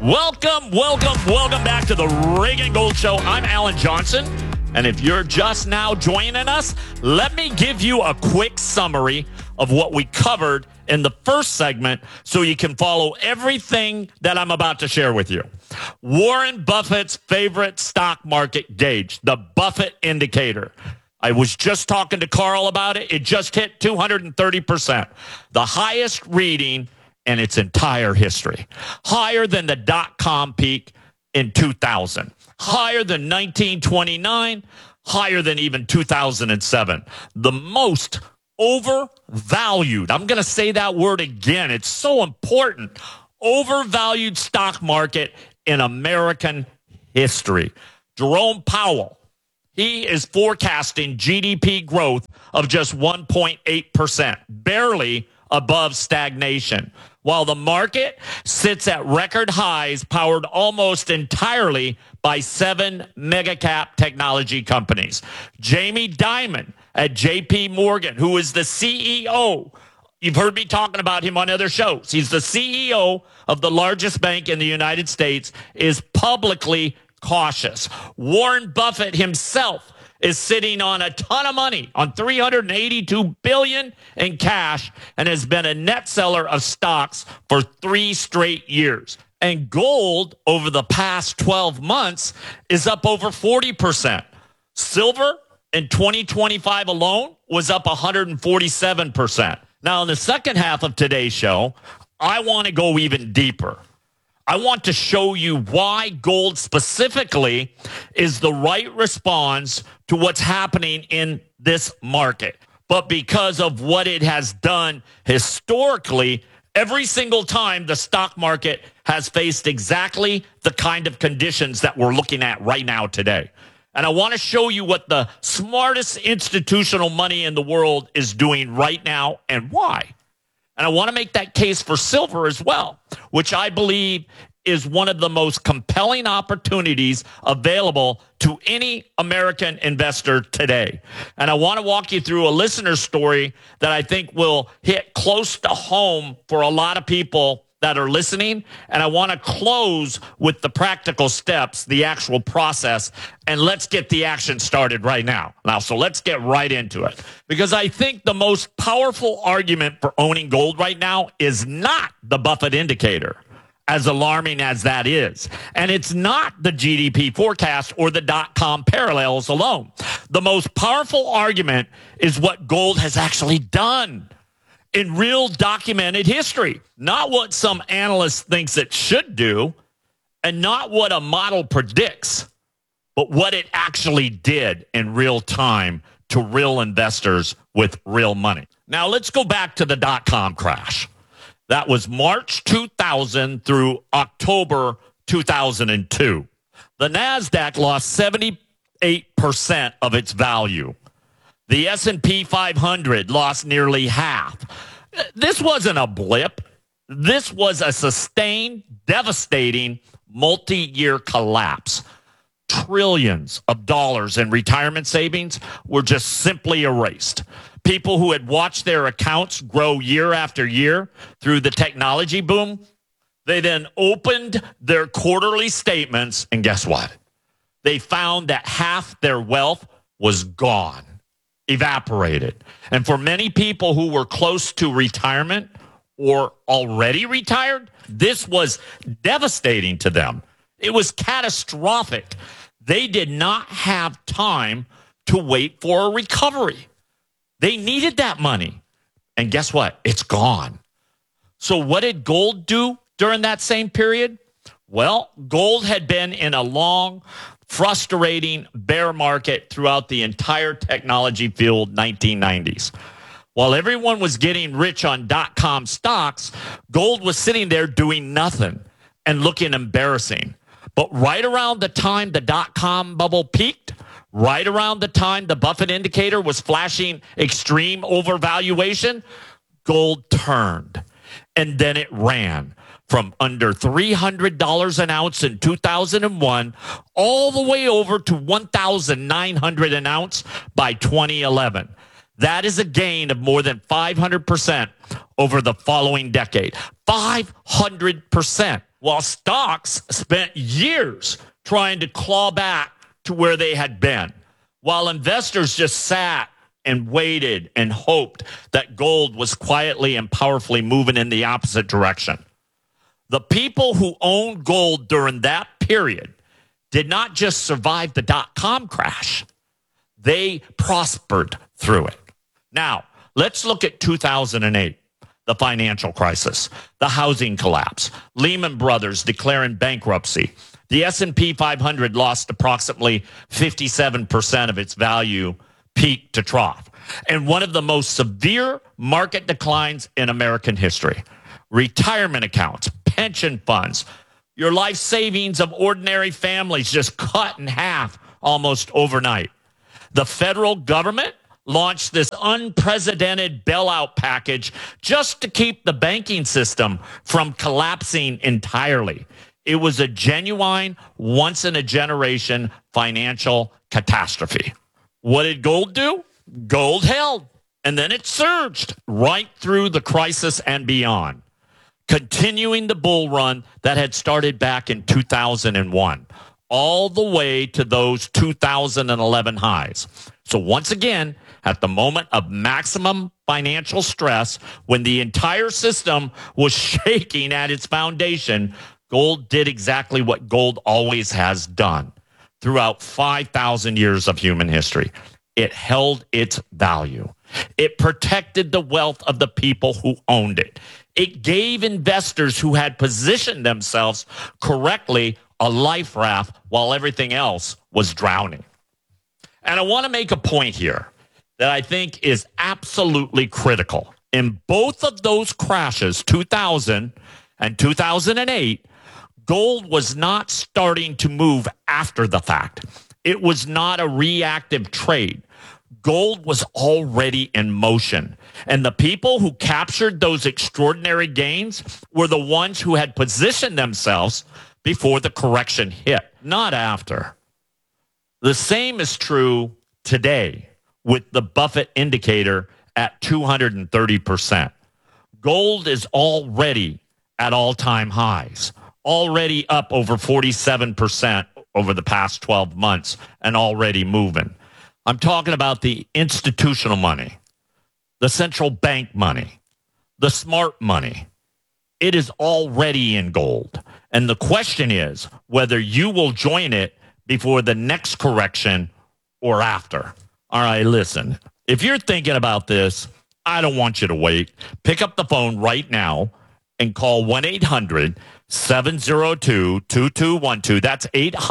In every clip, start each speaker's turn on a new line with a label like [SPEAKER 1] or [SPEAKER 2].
[SPEAKER 1] Welcome back to the Reagan Gold Show. I'm Alan Johnson, and if you're just now joining us, let me give you a quick summary of what we covered in the first segment so you can follow everything that I'm about to share with you. Warren Buffett's favorite stock market gauge, the Buffett indicator. I was just talking to Carl about it. It just hit 230%, the highest reading in its entire history, higher than the dot-com peak in 2000, higher than 1929, higher than even 2007. The most overvalued, I'm going to say that word again, it's so important, overvalued stock market in American history. Jerome Powell, he is forecasting GDP growth of just 1.8%, barely above stagnation, while the market sits at record highs powered almost entirely by 7 mega-cap technology companies. Jamie Dimon at JP Morgan, who is the CEO, you've heard me talking about him on other shows. He's the CEO of the largest bank in the United States, is publicly cautious. Warren Buffett himself is sitting on a ton of money, on $382 billion in cash, and has been a net seller of stocks for 3 straight years. And gold over the past 12 months is up over 40%. Silver in 2025 alone was up 147%. Now, in the second half of today's show, I want to go even deeper. I want to show you why gold specifically is the right response to what's happening in this market. But because of what it has done historically, every single time the stock market has faced exactly the kind of conditions that we're looking at right now today. And I want to show you what the smartest institutional money in the world is doing right now and why. And I want to make that case for silver as well, which I believe is one of the most compelling opportunities available to any American investor today. And I want to walk you through a listener story that I think will hit close to home for a lot of people that are listening. And I want to close with the practical steps, the actual process, and let's get the action started right now. So let's get right into it. Because I think the most powerful argument for owning gold right now is not the Buffett indicator, as alarming as that is. And it's not the GDP forecast or the dot-com parallels alone. The most powerful argument is what gold has actually done in real documented history, not what some analyst thinks it should do, and not what a model predicts, but what it actually did in real time to real investors with real money. Now, let's go back to the dot-com crash. That was March 2000 through October 2002. The NASDAQ lost 78% of its value. The S&P 500 lost nearly half. This wasn't a blip. This was a sustained, devastating, multi-year collapse. Trillions of dollars in retirement savings were just simply erased. People who had watched their accounts grow year after year through the technology boom, they then opened their quarterly statements, and guess what? They found that half their wealth was gone, evaporated. And for many people who were close to retirement or already retired, this was devastating to them. It was catastrophic. They did not have time to wait for a recovery. They needed that money. And guess what? It's gone. So what did gold do during that same period? Well, gold had been in a long, frustrating bear market throughout the entire technology field 1990s. While everyone was getting rich on dot-com stocks, gold was sitting there doing nothing and looking embarrassing. But right around the time the dot-com bubble peaked, right around the time the Buffett indicator was flashing extreme overvaluation, gold turned. And then it ran from under $300 an ounce in 2001 all the way over to $1,900 an ounce by 2011. That is a gain of more than 500% over the following decade. 500%. while stocks spent years trying to claw back to where they had been, while investors just sat and waited and hoped that gold was quietly and powerfully moving in the opposite direction. The people who owned gold during that period did not just survive the dot-com crash. They prospered through it. Now, let's look at 2008, the financial crisis, the housing collapse, Lehman Brothers declaring bankruptcy. The S&P 500 lost approximately 57% of its value peak to trough, and one of the most severe market declines in American history. Retirement accounts, pension funds, your life savings of ordinary families just cut in half almost overnight. The federal government launched this unprecedented bailout package just to keep the banking system from collapsing entirely. It was a genuine, once-in-a-generation financial catastrophe. What did gold do? Gold held, and then it surged right through the crisis and beyond, continuing the bull run that had started back in 2001, all the way to those 2011 highs. So once again, at the moment of maximum financial stress, when the entire system was shaking at its foundation, gold did exactly what gold always has done throughout 5,000 years of human history. It held its value. It protected the wealth of the people who owned it. It gave investors who had positioned themselves correctly a life raft while everything else was drowning. And I want to make a point here that I think is absolutely critical. In both of those crashes, 2000 and 2008, gold was not starting to move after the fact. It was not a reactive trade. Gold was already in motion. And the people who captured those extraordinary gains were the ones who had positioned themselves before the correction hit, not after. The same is true today with the Buffett indicator at 230%. Gold is already at all-time highs, already up over 47% over the past 12 months and already moving. I'm talking about the institutional money, the central bank money, the smart money. It is already in gold. And the question is whether you will join it before the next correction or after. All right, listen, if you're thinking about this, I don't want you to wait. Pick up the phone right now and call 1-800-702-2212. That's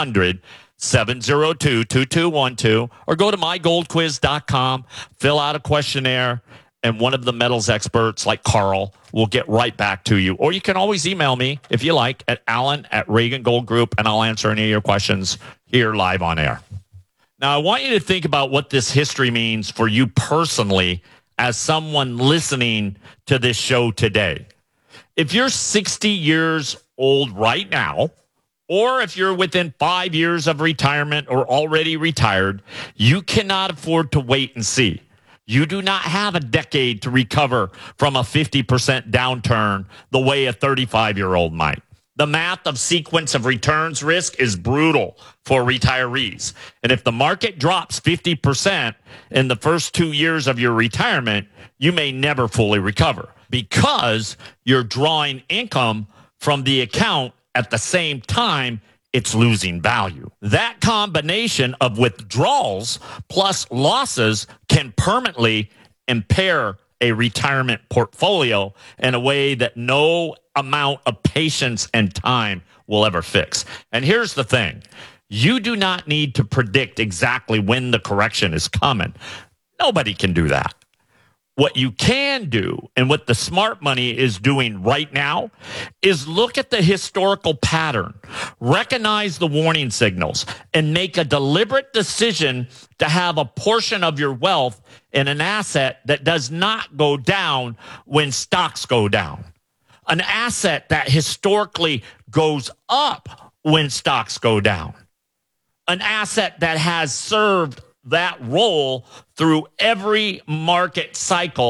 [SPEAKER 1] 800-702-2212. Or go to mygoldquiz.com, fill out a questionnaire, and one of the metals experts like Carl will get right back to you. Or you can always email me, if you like, at Alan@Reagan Gold Group, and I'll answer any of your questions here live on air. Now, I want you to think about what this history means for you personally as someone listening to this show today. If you're 60 years old right now, or if you're within 5 years of retirement or already retired, you cannot afford to wait and see. You do not have a decade to recover from a 50% downturn the way a 35-year-old might. The math of sequence of returns risk is brutal for retirees. And if the market drops 50% in the first 2 years of your retirement, you may never fully recover because you're drawing income from the account at the same time it's losing value. That combination of withdrawals plus losses can permanently impair a retirement portfolio in a way that no amount of patience and time will ever fix. And here's the thing. You do not need to predict exactly when the correction is coming. Nobody can do that. What you can do, and what the smart money is doing right now, is look at the historical pattern, recognize the warning signals, and make a deliberate decision to have a portion of your wealth in an asset that does not go down when stocks go down. An asset that historically goes up when stocks go down. An asset that has served that role through every market cycle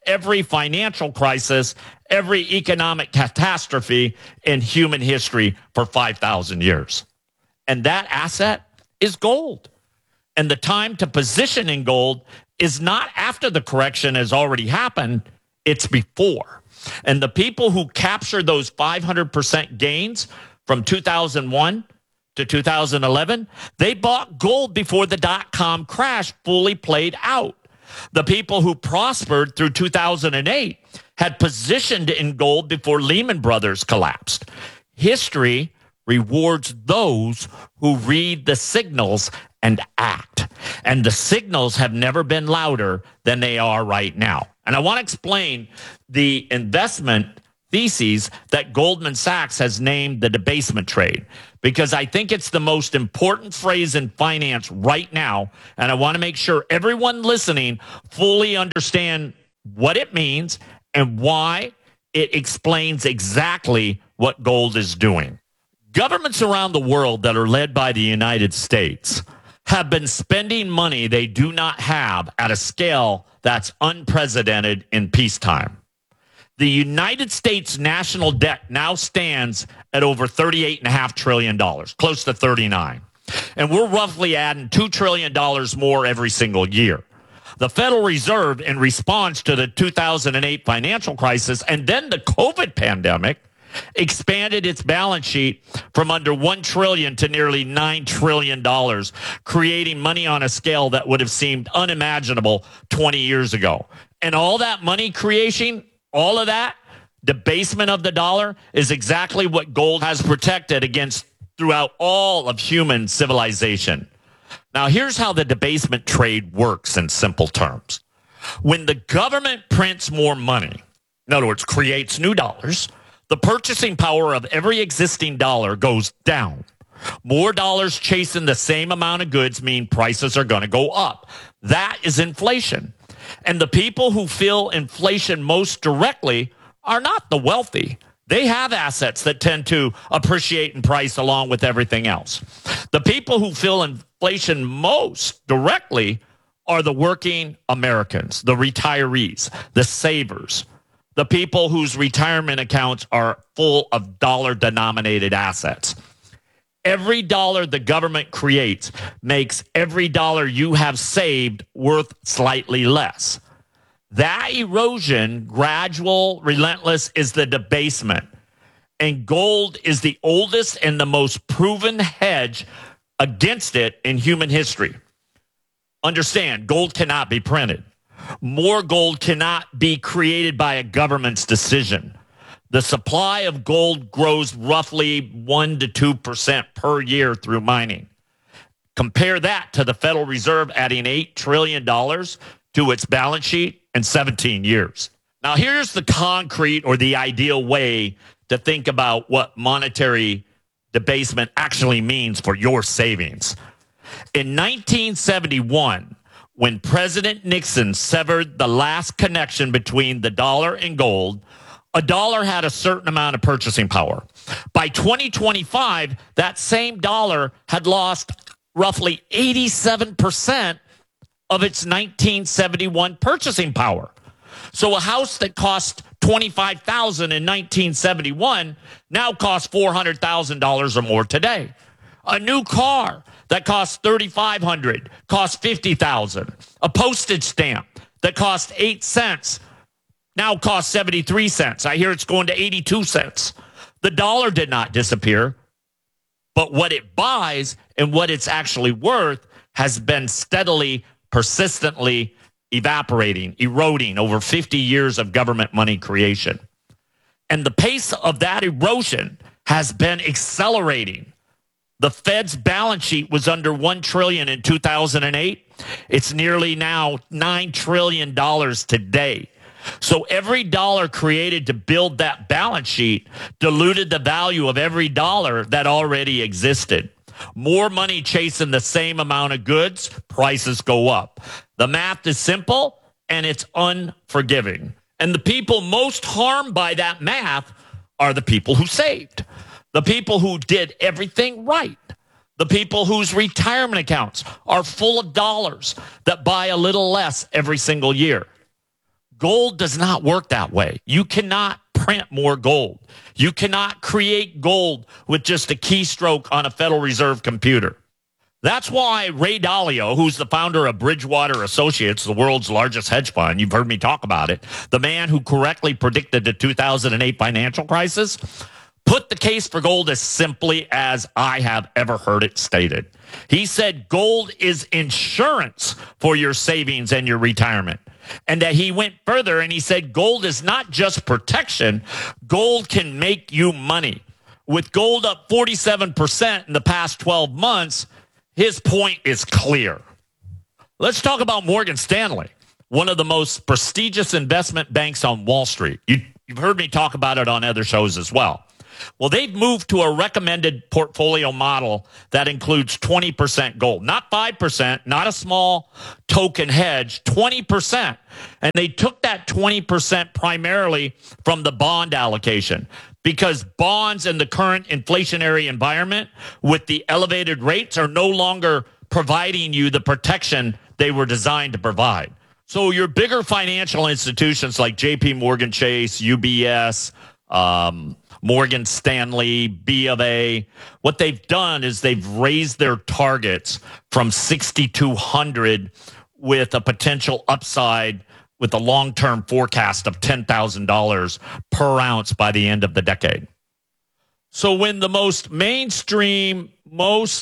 [SPEAKER 1] every financial crisis, every economic catastrophe in human history for 5,000 years. And that asset is gold. And the time to position in gold is not after the correction has already happened, it's before. And the people who capture those 500% gains from 2001 to 2011, they bought gold before the dot-com crash fully played out. The people who prospered through 2008 had positioned in gold before Lehman Brothers collapsed. History rewards those who read the signals and act. And the signals have never been louder than they are right now. And I want to explain the investment theses that Goldman Sachs has named the debasement trade, because I think it's the most important phrase in finance right now. And I want to make sure everyone listening fully understand what it means and why it explains exactly what gold is doing. Governments around the world that are led by the United States have been spending money they do not have at a scale that's unprecedented in peacetime. The United States national debt now stands at over $38.5 trillion, close to 39. And we're roughly adding $2 trillion more every single year. The Federal Reserve, in response to the 2008 financial crisis and then the COVID pandemic, expanded its balance sheet from under $1 trillion to nearly $9 trillion, creating money on a scale that would have seemed unimaginable 20 years ago. And all that money creation, all of that debasement of the dollar is exactly what gold has protected against throughout all of human civilization. Now, here's how the debasement trade works in simple terms. When the government prints more money, in other words, creates new dollars, the purchasing power of every existing dollar goes down. More dollars chasing the same amount of goods mean prices are going to go up. That is inflation. And the people who feel inflation most directly are not the wealthy. They have assets that tend to appreciate in price along with everything else. The people who feel inflation most directly are the working Americans, the retirees, the savers, the people whose retirement accounts are full of dollar-denominated assets. Every dollar the government creates makes every dollar you have saved worth slightly less. That erosion, gradual, relentless, is the debasement. And gold is the oldest and the most proven hedge against it in human history. Understand, gold cannot be printed. More gold cannot be created by a government's decision. The supply of gold grows roughly 1 to 2% per year through mining. Compare that to the Federal Reserve adding $8 trillion to its balance sheet in 17 years. Now, here's the concrete or the ideal way to think about what monetary debasement actually means for your savings. In 1971, when President Nixon severed the last connection between the dollar and gold, a dollar had a certain amount of purchasing power. By 2025, that same dollar had lost roughly 87% of its 1971 purchasing power. So a house that cost $25,000 in 1971 now costs $400,000 or more today. A new car that costs $3,500 costs $50,000. A postage stamp that cost 8 cents now costs 73 cents. I hear it's going to 82 cents. The dollar did not disappear, but what it buys and what it's actually worth has been steadily, persistently evaporating, eroding over 50 years of government money creation. And the pace of that erosion has been accelerating. The Fed's balance sheet was under $1 trillion in 2008. It's nearly now $9 trillion today. So every dollar created to build that balance sheet diluted the value of every dollar that already existed. More money chasing the same amount of goods, prices go up. The math is simple and it's unforgiving. And the people most harmed by that math are the people who saved, the people who did everything right, the people whose retirement accounts are full of dollars that buy a little less every single year. Gold does not work that way. You cannot print more gold. You cannot create gold with just a keystroke on a Federal Reserve computer. That's why Ray Dalio, who's the founder of Bridgewater Associates, the world's largest hedge fund, you've heard me talk about it, the man who correctly predicted the 2008 financial crisis, put the case for gold as simply as I have ever heard it stated. He said gold is insurance for your savings and your retirement. And that he went further and he said gold is not just protection, gold can make you money. With gold up 47% in the past 12 months, his point is clear. Let's talk about Morgan Stanley, one of the most prestigious investment banks on Wall Street. You've heard me talk about it on other shows as well. Well, they've moved to a recommended portfolio model that includes 20% gold, not 5%, not a small token hedge, 20%. And they took that 20% primarily from the bond allocation because bonds in the current inflationary environment with the elevated rates are no longer providing you the protection they were designed to provide. So your bigger financial institutions like JP Morgan Chase, UBS, Morgan Stanley, B of A, what they've done is they've raised their targets from 6,200 with a potential upside with a long-term forecast of $10,000 per ounce by the end of the decade. So when the most mainstream, most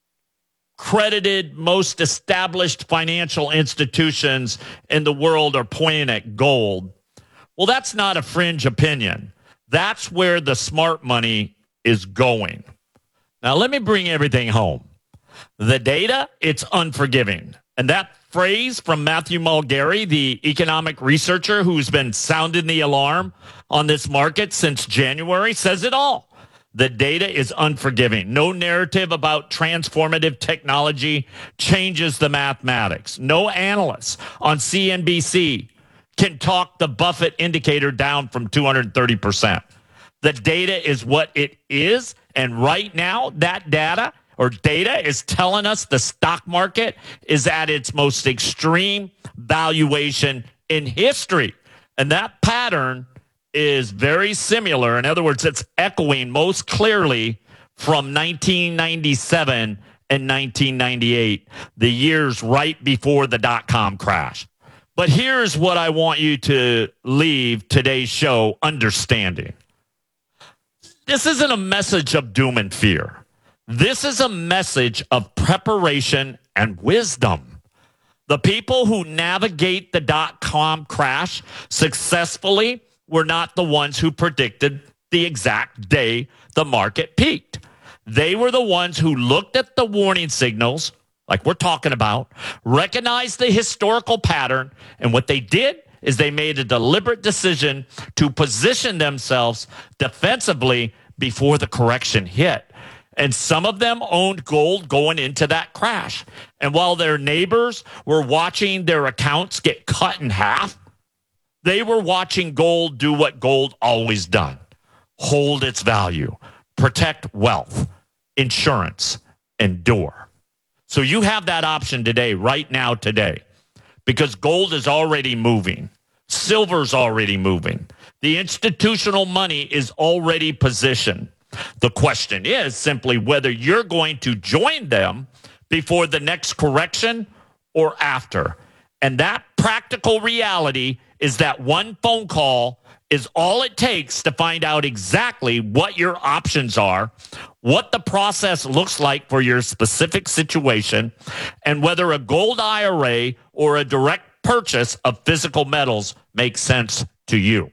[SPEAKER 1] credited, most established financial institutions in the world are pointing at gold, well, that's not a fringe opinion. That's where the smart money is going. Now, let me bring everything home. The data, it's unforgiving. And that phrase from Matthew Mulgary, the economic researcher who's been sounding the alarm on this market since January, says it all. The data is unforgiving. No narrative about transformative technology changes the mathematics. No analysts on CNBC can talk the Buffett indicator down from 230%. The data is what it is. And right now, that data is telling us the stock market is at its most extreme valuation in history. And that pattern is very similar. In other words, it's echoing most clearly from 1997 and 1998, the years right before the dot-com crash. But here's what I want you to leave today's show understanding. This isn't a message of doom and fear. This is a message of preparation and wisdom. The people who navigate the dot-com crash successfully were not the ones who predicted the exact day the market peaked. They were the ones who looked at the warning signals, like we're talking about, recognized the historical pattern, and what they did is they made a deliberate decision to position themselves defensively before the correction hit. And some of them owned gold going into that crash. And while their neighbors were watching their accounts get cut in half, they were watching gold do what gold always done: hold its value, protect wealth, insurance, endure. So you have that option today, right now, today, because gold is already moving. Silver's already moving. The institutional money is already positioned. The question is simply whether you're going to join them before the next correction or after. And that practical reality is that one phone call is all it takes to find out exactly what your options are, what the process looks like for your specific situation, and whether a gold IRA or a direct purchase of physical metals makes sense to you.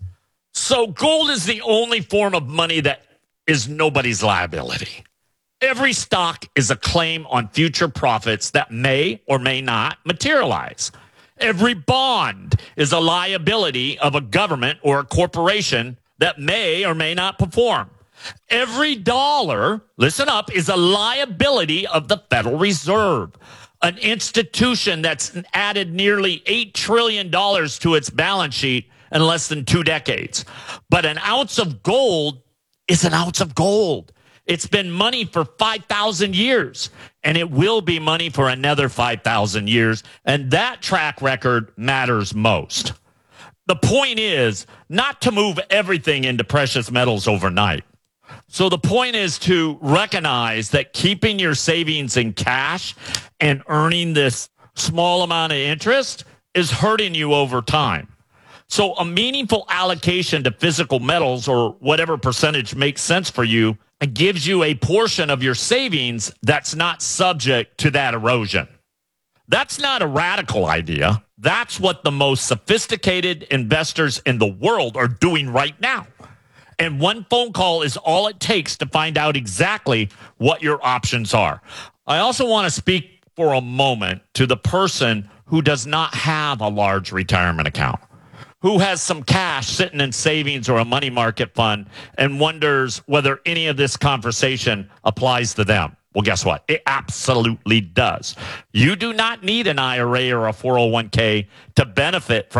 [SPEAKER 1] So gold is the only form of money that is nobody's liability. Every stock is a claim on future profits that may or may not materialize. Every bond is a liability of a government or a corporation that may or may not perform. Every dollar, listen up, is a liability of the Federal Reserve, an institution that's added nearly $8 trillion to its balance sheet in less than 2 decades. But an ounce of gold is an ounce of gold. It's been money for 5,000 years, and it will be money for another 5,000 years, and that track record matters most. The point is not to move everything into precious metals overnight. So the point is to recognize that keeping your savings in cash and earning this small amount of interest is hurting you over time. So a meaningful allocation to physical metals, or whatever percentage makes sense for you, gives you a portion of your savings that's not subject to that erosion. That's not a radical idea. That's what the most sophisticated investors in the world are doing right now. And one phone call is all it takes to find out exactly what your options are. I also want to speak for a moment to the person who does not have a large retirement account, who has some cash sitting in savings or a money market fund and wonders whether any of this conversation applies to them. Well, guess what? It absolutely does. You do not need an IRA or a 401k to benefit from